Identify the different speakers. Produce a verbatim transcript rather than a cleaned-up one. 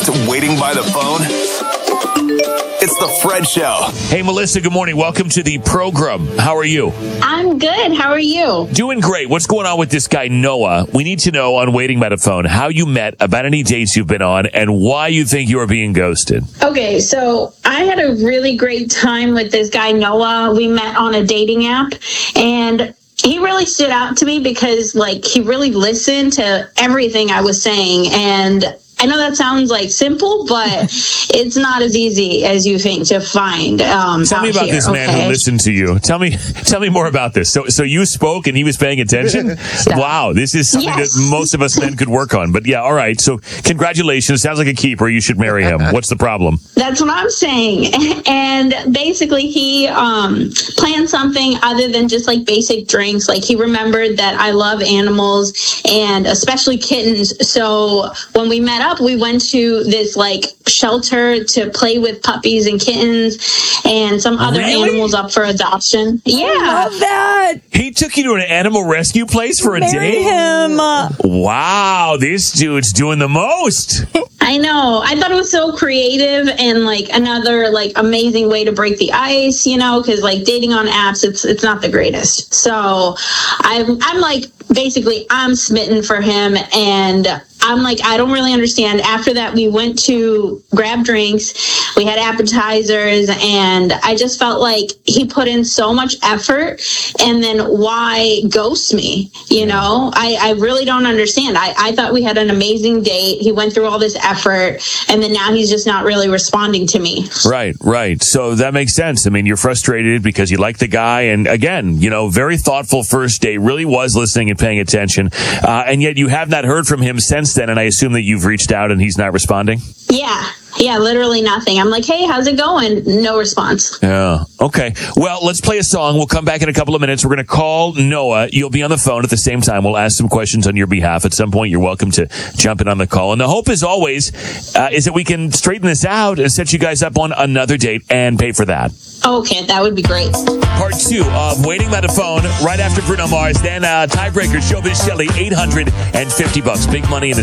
Speaker 1: to Waiting by the Phone? It's the Fred Show.
Speaker 2: Hey, Melissa, good morning. Welcome to the program. How are you?
Speaker 3: I'm good. How are you?
Speaker 2: Doing great. What's going on with this guy, Noah? We need to know on Waiting by the Phone how you met, about any dates you've been on, and why you think you are being ghosted.
Speaker 3: Okay, so I had a really great time with this guy, Noah. We met on a dating app, and he really stood out to me because, like, he really listened to everything I was saying, and I know that sounds like simple, but it's not as easy as you think to find. Um,
Speaker 2: tell me about
Speaker 3: here,
Speaker 2: this man
Speaker 3: okay?
Speaker 2: who listened to you. Tell me, tell me more about this. So, so you spoke and he was paying attention. Wow, this is something
Speaker 3: Yes.
Speaker 2: that most of us men could work on. But yeah, all right. So, congratulations. Sounds like a keeper. You should marry him. What's the problem?
Speaker 3: That's what I'm saying. And basically, he um, planned something other than just like basic drinks. Like, he remembered that I love animals and especially kittens. So when we met up, we went to this like shelter to play with puppies and kittens and some other
Speaker 2: Really?
Speaker 3: animals up for adoption. Yeah.
Speaker 4: I love that.
Speaker 2: He took you to an animal rescue place for a
Speaker 4: Marry
Speaker 2: date?
Speaker 4: him.
Speaker 2: Wow, this dude's doing the most.
Speaker 3: I know. I thought it was so creative and like another like amazing way to break the ice, you know, because like dating on apps, it's it's not the greatest. So I'm I'm like basically I'm smitten for him, and I'm like, I don't really understand. After that, we went to grab drinks. We had appetizers, and I just felt like he put in so much effort, and then why ghost me? You know, I, I really don't understand. I, I thought we had an amazing date. He went through all this effort, and then now he's just not really responding to me.
Speaker 2: Right, right. So that makes sense. I mean, you're frustrated because you like the guy. And again, you know, very thoughtful first date, really was listening and paying attention. Uh, and yet you have not heard from him since then. And I assume that you've reached out and he's not responding?
Speaker 3: Yeah. Yeah, literally nothing. I'm like, hey, how's it going? No response.
Speaker 2: Yeah. Okay. Well, let's play a song. We'll come back in a couple of minutes. We're going to call Noah. You'll be on the phone at the same time. We'll ask some questions on your behalf. At some point, you're welcome to jump in on the call. And the hope, as always, uh, is that we can straighten this out and set you guys up on another date and pay for that.
Speaker 3: Okay, that would be great.
Speaker 2: Part two of Waiting by the Phone right after Bruno Mars. Then uh, tiebreaker, Showbiz Shelly, eight hundred fifty bucks. Big money in the